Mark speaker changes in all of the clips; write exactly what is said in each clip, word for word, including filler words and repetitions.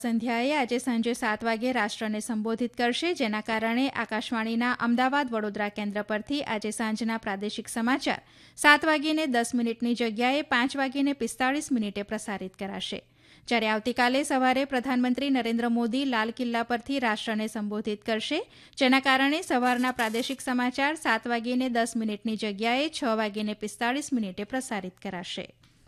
Speaker 1: સંધ્યાએ આજે સાંજે સાત વાગે રાષ્ટ્રને સંબોધિત કરશે, જેના કારણે આકાશવાણીના અમદાવાદ વડોદરા કેન્દ્ર પરથી આજે સાંજના પ્રાદેશિક સમાચાર સાત વાગીને દસ મિનિટની જગ્યાએ પાંચ વાગીને પિસ્તાળીસ મિનિટે પ્રસારિત કરાશે. જ્યારે આવતીકાલે સવારે પ્રધાનમંત્રી નરેન્દ્ર મોદી લાલ કિલ્લા પરથી રાષ્ટ્રને સંબોધિત કરશે, જેના કારણે સવારના પ્રાદેશિક સમાચાર સાત વાગીને દસ મિનિટની જગ્યાએ છ વાગીને પિસ્તાળીસ મિનિટે પ્રસારિત કરાશે.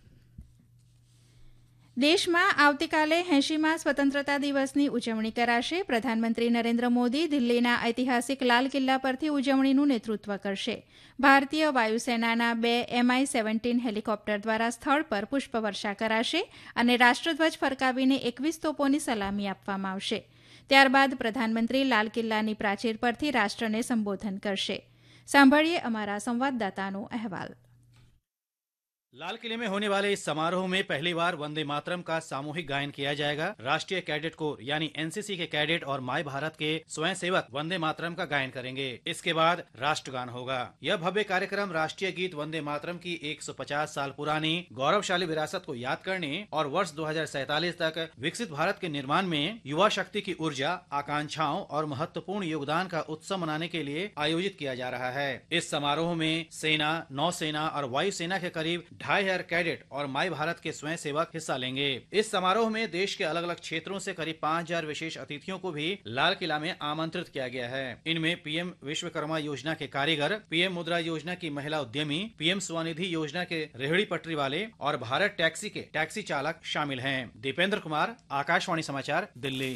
Speaker 1: દેશમાં આવતીકાલે એંશીમા સ્વતંત્રતા દિવસની ઉજવણી કરાશે. પ્રધાનમંત્રી નરેન્દ્ર મોદી દિલ્હીના ઐતિહાસિક લાલ કિલ્લા પરથી ઉજવણીનું નેતૃત્વ કરશે. ભારતીય વાયુસેનાના બે એમઆઈ સેવન્ટીન હેલિકોપ્ટર દ્વારા સ્થળ પર પુષ્પવર્ષા કરાશે અને રાષ્ટ્રધ્વજ ફરકાવીને એકવીસ તોપોની સલામી આપવામાં આવશે. ત્યારબાદ પ્રધાનમંત્રી લાલ કિલ્લાની પ્રાચીર પરથી રાષ્ટ્રને સંબોધન કરશે. સાંભળીએ અમારા સંવાદદાતાનો અહેવાલ.
Speaker 2: लाल किले में होने वाले इस समारोह में पहली बार वंदे मातरम का सामूहिक गायन किया जाएगा. राष्ट्रीय कैडेट कोर यानी एनसीसी के कैडेट और माय भारत के स्वयं सेवक वंदे मातरम का गायन करेंगे. इसके बाद राष्ट्रगान होगा. यह भव्य कार्यक्रम राष्ट्रीय गीत वंदे मातरम की एक सौ पचास साल पुरानी गौरवशाली विरासत को याद करने और वर्ष दो हजार सैतालीस तक विकसित भारत के निर्माण में युवा शक्ति की ऊर्जा, आकांक्षाओं और महत्वपूर्ण योगदान का उत्सव मनाने के लिए आयोजित किया जा रहा है. इस समारोह में सेना, नौसेना और वायुसेना के करीब ढाई हजार कैडेट और माई भारत के स्वयं सेवक हिस्सा लेंगे. इस समारोह में देश के अलग अलग क्षेत्रों से करीब पाँच हजार विशेष अतिथियों को भी लाल किला में आमंत्रित किया गया है. इनमें पीएम विश्वकर्मा योजना के कारीगर, पीएम मुद्रा योजना की महिला उद्यमी, पीएम स्वनिधि योजना के रेहड़ी पटरी वाले और भारत टैक्सी के टैक्सी चालक शामिल हैं. दीपेंद्र कुमार, आकाशवाणी समाचार, दिल्ली.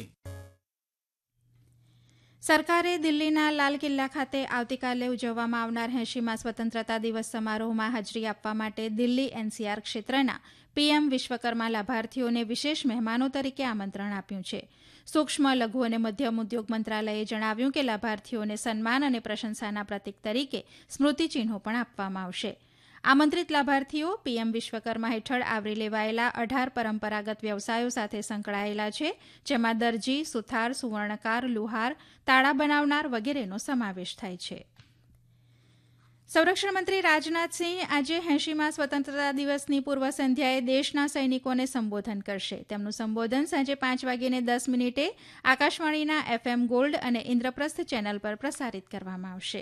Speaker 1: સરકારે દિલ્હીના લાલ કિલ્લા ખાતે આવતીકાલે ઉજવવામાં આવનાર એંશીમા સ્વતંત્રતા દિવસ સમારોહમાં હાજરી આપવા માટે દિલ્હી એનસીઆર ક્ષેત્રના પીએમ વિશ્વકર્મા લાભાર્થીઓને વિશેષ મહેમાનો તરીકે આમંત્રણ આપ્યું છે. સૂક્ષ્મ, લઘુ અને મધ્યમ ઉદ્યોગ મંત્રાલયે જણાવ્યું કે લાભાર્થીઓને સન્માન અને પ્રશંસાના પ્રતીક તરીકે સ્મૃતિચિહ્નો પણ આપવામાં આવશે. આમંત્રિત લાભાર્થીઓ પીએમ વિશ્વકર્મા હેઠળ આવરી લેવાયેલા અઢાર પરંપરાગત વ્યવસાયો સાથે સંકળાયેલા છે, જેમાં દરજી, સુથાર, સુવર્ણકાર, લુહાર, તાળા બનાવનાર વગેરેનો સમાવેશ થાય છે. સંરક્ષણ મંત્રી રાજનાથસિંહ આજે એંશીમા સ્વતંત્રતા દિવસની પૂર્વ સંધ્યાએ દેશના સૈનિકોને સંબોધન કરશે. તેમનું સંબોધન સાંજે પાંચ વાગીને દસ મિનિટે આકાશવાણીના એફએમ ગોલ્ડ અને ઇન્દ્રપ્રસ્થ ચેનલ પર પ્રસારિત કરવામાં આવશે.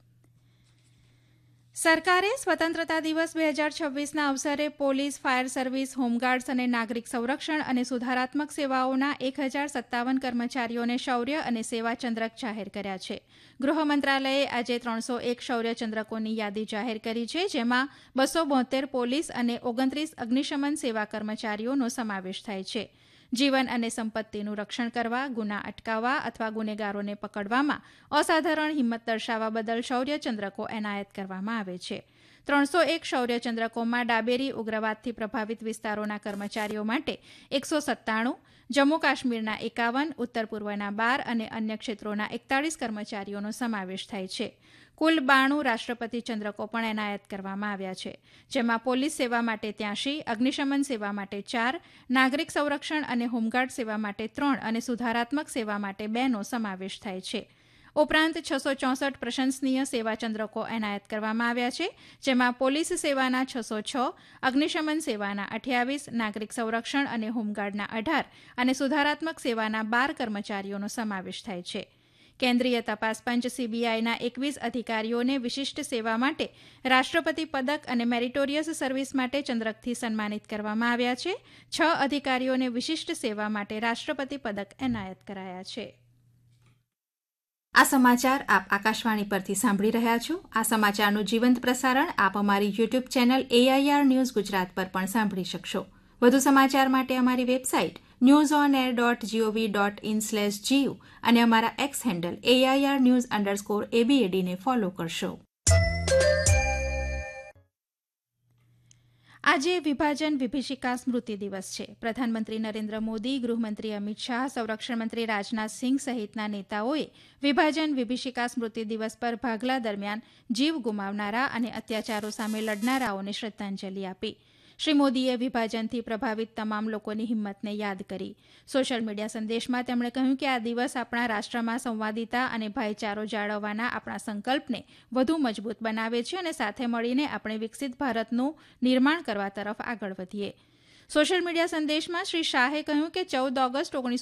Speaker 1: સરકારે સ્વતંત્રતા દિવસ બે હજાર છવ્વીસના અવસરે પોલીસ, ફાયર સર્વિસ, હોમગાર્ડ્સ અને નાગરિક સંરક્ષણ અને સુધારાત્મક સેવાઓના એક હજાર સત્તાવન કર્મચારીઓને શૌર્ય અને સેવા ચંદ્રક જાહેર કર્યા છે. ગૃહ મંત્રાલયે આજે ત્રણસો એક શૌર્ય ચંદ્રકોની યાદી જાહેર કરી છે, જેમાં બસો બોતેર પોલીસ અને ઓગણત્રીસ અગ્નિશમન સેવા કર્મચારીઓનો સમાવેશ થાય છે. જીવન અને સંપત્તિનું રક્ષણ કરવા, ગુના અટકાવવા અથવા ગુનેગારોને પકડવામાં અસાધારણ હિંમત દર્શાવવા બદલ શૌર્ય ચંદ્રકો એનાયત કરવામાં આવે છે. ત્રણસો એક શૌર્ય ચંદ્રકોમાં ડાબેરી ઉગ્રવાદથી પ્રભાવિત વિસ્તારોના કર્મચારીઓ માટે એકસો સત્તાણું, જમ્મુ કાશ્મીરના એકાવન, ઉત્તર પૂર્વના બાર અને અન્ય ક્ષેત્રોના એકતાળીસ કર્મચારીઓનો સમાવેશ થાય છે. કુલ બાણું રાષ્ટ્રપતિ ચંદ્રકો પણ એનાયત કરવામાં આવ્યા છે, જેમાં પોલીસ સેવા માટે ત્યાંશી, અગ્નિશમન સેવા માટે ચાર, નાગરિક સંરક્ષણ અને હોમગાર્ડ સેવા માટે ત્રણ અને સુધારાત્મક સેવા માટે બેનો સમાવેશ થાય છે. ઉપરાંત છસો ચોસઠ પ્રશંસનીય સેવા ચંદ્રકો એનાયત કરવામાં આવ્યા છે, જેમાં પોલીસ સેવાના છસો છ, અગ્નિશમન સેવાના અઠ્યાવીસ, નાગરિક સંરક્ષણ અને હોમગાર્ડના અઢાર અને સુધારાત્મક સેવાના બાર કર્મચારીઓનો સમાવેશ થાય છે. કેન્દ્રીય તપાસ પંચ સીબીઆઈના એકવીસ અધિકારીઓને વિશિષ્ટ સેવા માટે રાષ્ટ્રપતિ પદક અને મેરિટોરિયસ સર્વિસ માટે ચંદ્રકથી સન્માનિત કરવામાં આવ્યા છે. છ અધિકારીઓને વિશિષ્ટ સેવા માટે રાષ્ટ્રપતિ પદક એનાયત કરાયા છે. આ સમાચાર આપ આકાશવાણી પરથી સાંભળી રહ્યા છો. આ સમાચારનું જીવંત પ્રસારણ આપ અમારી YouTube channel AIR news Gujarat પર પણ સાંભળી શકશો. વધુ સમાચાર માટે અમારી website news on air dot GOV dot in slash GU અને અમારા x handle AIR news underscore એબીએડીને follow કરશો. આજે વિભાજન વિભીષિકા સ્મૃતિ દિવસ છે. પ્રધાનમંત્રી નરેન્દ્ર મોદી, ગૃહમંત્રી અમિત શાહ, સંરક્ષણ મંત્રી રાજનાથસિંહ સહિતના નેતાઓએ વિભાજન વિભીષિકા સ્મૃતિ દિવસ પર ભાગલા દરમિયાન જીવ ગુમાવનારા અને અત્યાચારો સામે લડનારાઓને શ્રદ્ધાંજલિ આપી. શ્રી મોદીએ વિભાજનથી પ્રભાવિત તમામ લોકોની હિંમતને યાદ કરી. સોશિયલ મીડિયા સંદેશમાં તેમણે કહ્યું કે આ દિવસ આપણા રાષ્ટ્રમાં સંવાદિતા અને ભાઈચારો જાળવવાના આપણા સંકલ્પને વધુ મજબૂત બનાવે છે અને સાથે મળીને આપણે વિકસિત ભારતનું નિર્માણ કરવા તરફ આગળ વધીએ. સોશિયલ મીડિયા સંદેશમાં શ્રી શાહે કહ્યું કે ચૌદ ઓગસ્ટ ઓગણીસો